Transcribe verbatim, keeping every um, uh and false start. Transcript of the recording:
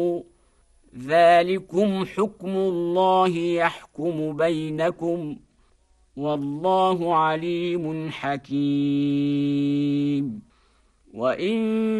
ذلكم حكم الله يحكم بينكم والله عليم حكيم. وإن